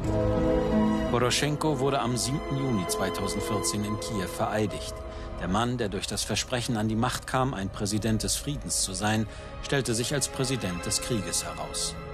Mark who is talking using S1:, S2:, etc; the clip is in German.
S1: Poroschenko wurde am 7. Juni 2014 in Kiew vereidigt. Der Mann, der durch das Versprechen an die Macht kam, ein Präsident des Friedens zu sein, stellte sich als Präsident des Krieges heraus.